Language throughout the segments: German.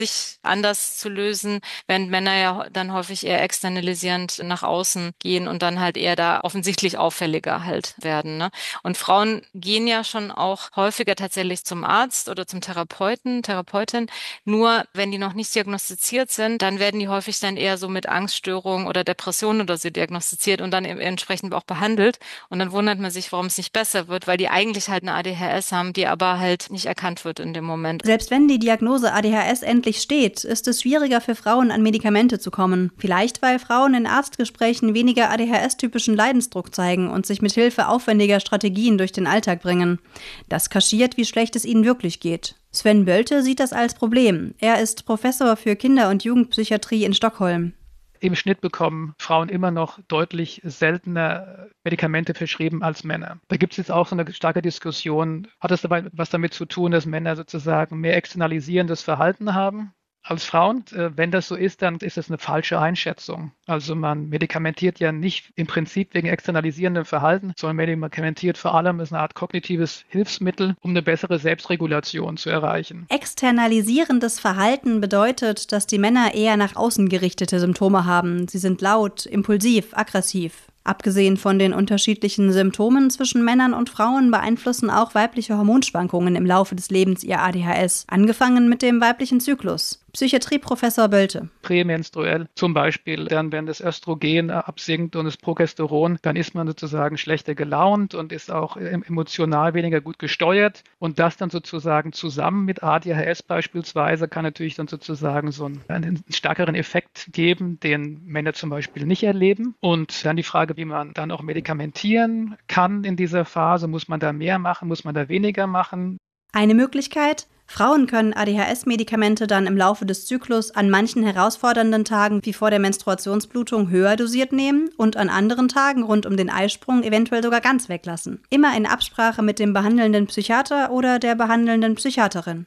sich anders zu lösen, während Männer ja dann häufig eher externalisierend nach außen gehen und dann halt eher da offensichtlich auffälliger halt werden, ne? Und Frauen gehen ja schon auch häufiger tatsächlich zum Arzt oder zum Therapeuten, Therapeutin. Nur wenn die noch nicht diagnostiziert sind, dann werden die häufig dann eher so mit Angststörungen oder Depressionen oder so diagnostiziert und dann entsprechend auch behandelt. Und dann wundert man sich, warum es nicht besser wird, weil die eigentlich halt eine ADHS haben, die aber halt nicht erkannt wird in dem Moment. Selbst wenn die Diagnose ADHS endlich steht, ist es schwieriger für Frauen, an Medikamente zu kommen. Vielleicht, weil Frauen in Arztgesprächen weniger ADHS-typischen Leidensdruck zeigen und sich mit Hilfe aufwendiger Strategien durch den Alltag bringen. Das kaschiert, wie schlecht es ihnen wirklich geht. Sven Bölte sieht das als Problem. Er ist Professor für Kinder- und Jugendpsychiatrie in Stockholm. Im Schnitt bekommen Frauen immer noch deutlich seltener Medikamente verschrieben als Männer. Da gibt es jetzt auch so eine starke Diskussion. Hat es dabei was damit zu tun, dass Männer sozusagen mehr externalisierendes Verhalten haben als Frauen? Wenn das so ist, dann ist das eine falsche Einschätzung. Also man medikamentiert ja nicht im Prinzip wegen externalisierendem Verhalten, sondern medikamentiert vor allem als eine Art kognitives Hilfsmittel, um eine bessere Selbstregulation zu erreichen. Externalisierendes Verhalten bedeutet, dass die Männer eher nach außen gerichtete Symptome haben. Sie sind laut, impulsiv, aggressiv. Abgesehen von den unterschiedlichen Symptomen zwischen Männern und Frauen beeinflussen auch weibliche Hormonschwankungen im Laufe des Lebens ihr ADHS, angefangen mit dem weiblichen Zyklus. Psychiatrieprofessor Bölte. Prämenstruell zum Beispiel, dann wenn das Östrogen absinkt und das Progesteron, dann ist man sozusagen schlechter gelaunt und ist auch emotional weniger gut gesteuert. Und das dann sozusagen zusammen mit ADHS beispielsweise kann natürlich dann sozusagen so einen stärkeren Effekt geben, den Männer zum Beispiel nicht erleben. Und dann die Frage, wie man dann auch medikamentieren kann in dieser Phase. Muss man da mehr machen? Muss man da weniger machen? Eine Möglichkeit: Frauen können ADHS-Medikamente dann im Laufe des Zyklus an manchen herausfordernden Tagen wie vor der Menstruationsblutung höher dosiert nehmen und an anderen Tagen rund um den Eisprung eventuell sogar ganz weglassen. Immer in Absprache mit dem behandelnden Psychiater oder der behandelnden Psychiaterin.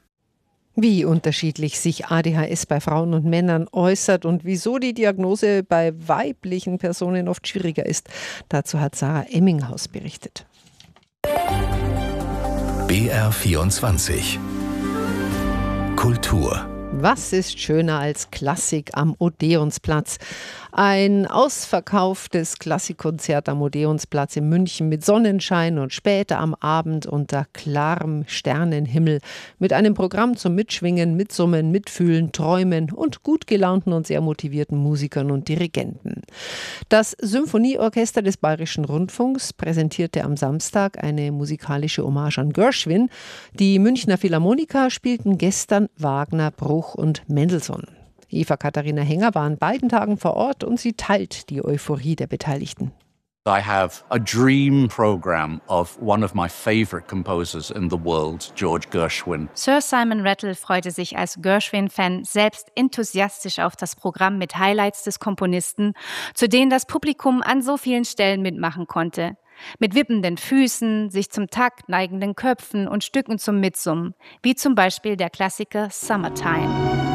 Wie unterschiedlich sich ADHS bei Frauen und Männern äußert und wieso die Diagnose bei weiblichen Personen oft schwieriger ist, dazu hat Sarah Emminghaus berichtet. BR24 Kultur. Was ist schöner als Klassik am Odeonsplatz? Ein ausverkauftes Klassikkonzert am Odeonsplatz in München mit Sonnenschein und später am Abend unter klarem Sternenhimmel. Mit einem Programm zum Mitschwingen, Mitsummen, Mitfühlen, Träumen und gut gelaunten und sehr motivierten Musikern und Dirigenten. Das Symphonieorchester des Bayerischen Rundfunks präsentierte am Samstag eine musikalische Hommage an Gershwin. Die Münchner Philharmoniker spielten gestern Wagner, Bruch und Mendelssohn. Eva-Katharina Henger war an beiden Tagen vor Ort und sie teilt die Euphorie der Beteiligten. I have a dream program of one of my favorite composers in the world, George Gershwin. Sir Simon Rattle freute sich als Gershwin-Fan selbst enthusiastisch auf das Programm mit Highlights des Komponisten, zu denen das Publikum an so vielen Stellen mitmachen konnte. Mit wippenden Füßen, sich zum Takt neigenden Köpfen und Stücken zum Mitsummen, wie zum Beispiel der Klassiker Summertime.